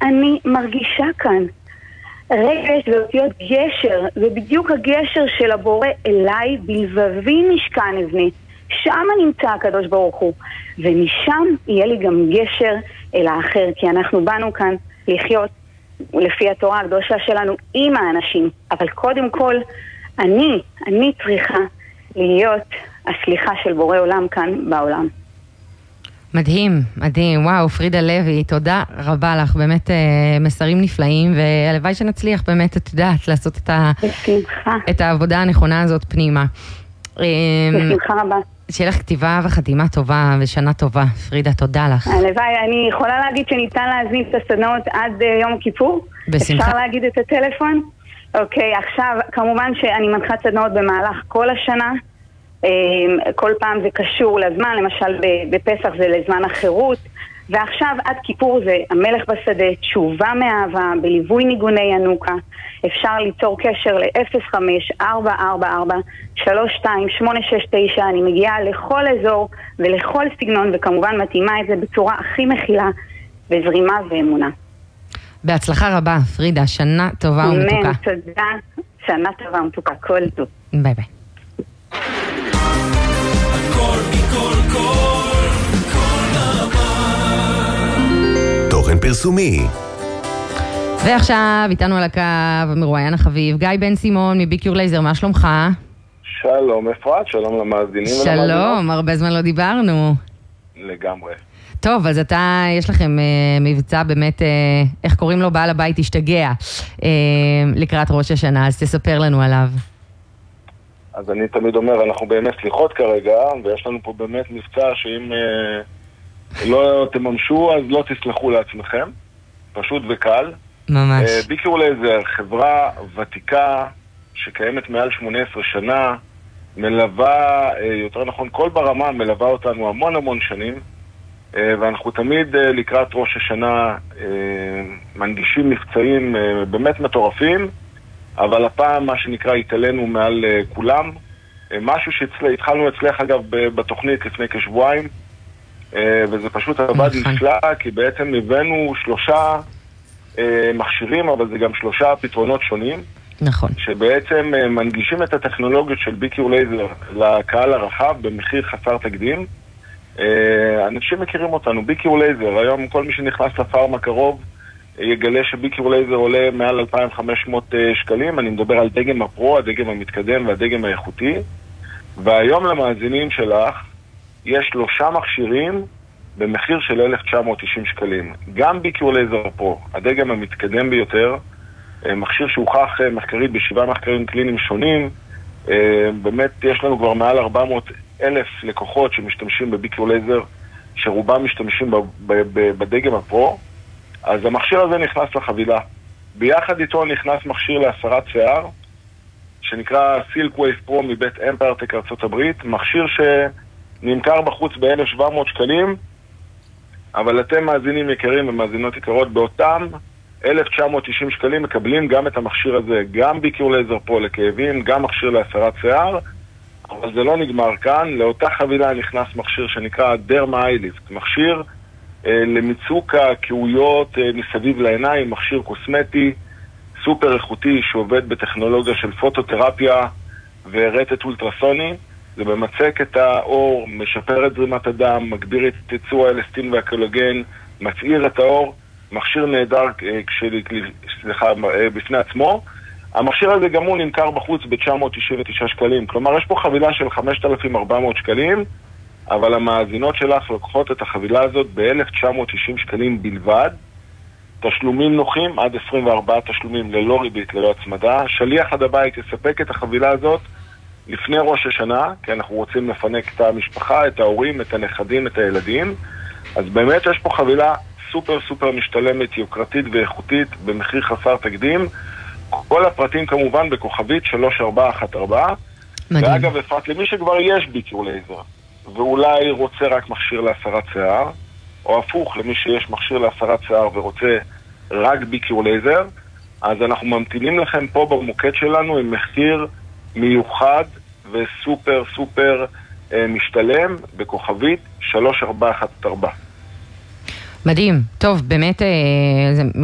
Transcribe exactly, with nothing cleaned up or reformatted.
אני מרגישה כאן? רגש ואותיות גשר, ובדיוק הגשר של הבורא אליי, בלבבי משכן אבני. שם נמצא הקדוש ברוך הוא, ומשם יהיה לי גם גשר אל האחר, כי אנחנו באנו כאן לחיות לפי התורה הקדושה שלנו עם האנשים, אבל קודם כל אני, אני צריכה להיות הסליחה של בורא עולם כאן בעולם. מדהים, מדהים. וואו, פרידה לוי, תודה רבה לך, באמת מסרים נפלאים, והלוואי שנצליח באמת, את יודעת, לעשות את, ה... את העבודה הנכונה הזאת פנימה. בשמחה רבה. שיהיה לך כתיבה וחתימה טובה ושנה טובה. פרידה, תודה לך. הלוואי, אני יכולה להגיד שניתן להזמין את הסדנאות עד יום כיפור? בשמחה. אפשר להגיד את הטלפון? אוקיי, עכשיו, כמובן שאני מנחה סדנאות במהלך כל השנה, כל פעם זה קשור לזמן, למשל בפסח זה לזמן החירות, ועכשיו עד כיפור זה המלך בשדה, תשובה מאהבה, בליווי ניגוני ינוקה. אפשר ליצור קשר ל-אפס חמש ארבע ארבע ארבע שלוש שתיים שמונה שש תשע. אני מגיעה לכל אזור ולכל סגנון, וכמובן מתאימה את זה בצורה הכי מכילה, בזרימה ואמונה. בהצלחה רבה, פרידה, שנה טובה ומתוקה. אמן, תודה, שנה טובה ומתוקה, כל טוב. ביי ביי. תוכן פרסומי. ועכשיו איתנו על הקו מרואיין החביב גיא בן סימון מביקיור לייזר, מה שלומך? שלום אפרת, שלום למאזינים. שלום, הרבה זמן לא דיברנו. לגמרי. טוב, אז אתה, יש לכם אה, מבצע באמת, אה, איך קוראים לו? בעל הבית השתגע אה, לקראת ראש השנה, אז תספר לנו עליו. אז אני תמיד אומר, אנחנו באמת סליחות כרגע, ויש לנו פה באמת מבצע שאם אה, לא תממשו, אז לא תסלחו לעצמכם. פשוט וקל. ממש. אה, ביקיור לייזר, חברה ותיקה שקיימת מעל שמונה עשרה שנה, מלווה, אה, יותר נכון, כל ברמה מלווה אותנו המון המון שנים, אה, ואנחנו תמיד אה, לקראת ראש השנה אה, מנגישים מבצעים אה, באמת מטורפים, אבל הפעם מה שנקרא התעלינו מעל uh, כולם, uh, משהו שהתחלנו אצלך אגב בתוכנית לפני כשבועיים, uh, וזה פשוט עבד נפלא, כי בעצם הבאנו שלושה uh, מכשירים, אבל זה גם שלושה פתרונות שונים. נכון. שבעצם uh, מנגישים את הטכנולוגיות של ביקיור לייזר לקהל הרחב במחיר חסר תקדים. Uh, אנשים מכירים אותנו, ביקיור לייזר, היום כל מי שנכנס לפארם הקרוב, יגלה שביקיור לייזר עולה מעל אלפיים וחמש מאות שקלים. אני מדבר על דגם הפרו, הדגם המתקדם והדגם האיכותי. והיום למאזינים שלך יש שלושה מכשירים במחיר של אלף תשע מאות תשעים שקלים. גם ביקיור לייזר פרו, הדגם המתקדם ביותר, מכשיר שהוכח מחקרית בשבעה מחקרים קליניים שונים. באמת יש לנו כבר מעל ארבע מאות אלף לקוחות שמשתמשים בביקיור לייזר, שרובם משתמשים בדגם הפרו. אז המכשיר הזה נכנס לחבילה. ביחד איתו נכנס מכשיר להסרת שיער, שנקרא סילק ווייב פרו מבית אמפרטק ארצות הברית, מכשיר שנמכר בחוץ ב-אלף שבע מאות שקלים, אבל אתם מאזינים יקרים ומאזינות יקרות, באותם אלף תשע מאות תשעים שקלים מקבלים גם את המכשיר הזה, גם ביקיור לייזר פרו לכאבים, גם מכשיר להסרת שיער, אבל זה לא נגמר כאן. לאותה חבילה נכנס מכשיר שנקרא דרמה אייליפט, מכשיר למיצוק הכאויות מסביב לעיניים, מכשיר קוסמטי סופר איכותי שעובד בטכנולוגיה של פוטותרפיה ורטט אולטרסוני. זה ממצק את האור, משפר את זרימת הדם, מגביר את ייצור האלסטין והקולגן, מצעיר את האור. מכשיר נהדר סליחה, בפני עצמו. המכשיר הזה גם הוא נמכר בחוץ ב-תשע מאות תשעים ותשעה שקלים. כלומר יש פה חבילה של חמשת אלפים וארבע מאות שקלים, אבל המאזינות שלך לוקחות את החבילה הזאת ב-אלף תשע מאות תשעים שקלים בלבד. תשלומים נוחים, עד עשרים וארבעה תשלומים ללא ריבית, ללא הצמדה. שליח עד הבית יספק את החבילה הזאת לפני ראש השנה, כי אנחנו רוצים לפנק את המשפחה, את ההורים, את הנכדים, את הילדים. אז באמת יש פה חבילה סופר סופר משתלמת, יוקרתית ואיכותית, במחיר חסר תקדים. כל הפרטים כמובן בכוכבית שלוש ארבע אחת ארבע. ואגב, אפרת, למי שכבר יש ביקיור לייזר, ואולי רוצה רק מכשיר להסרת שיער, או הפוך, למי שיש מכשיר להסרת שיער ורוצה רק ביקיור לייזר, אז אנחנו ממתינים לכם פה במוקד שלנו עם מחיר מיוחד וסופר סופר אה, משתלם בכוכבית שלוש ארבע אחת ארבע. מדהים. טוב, באמת אה, זה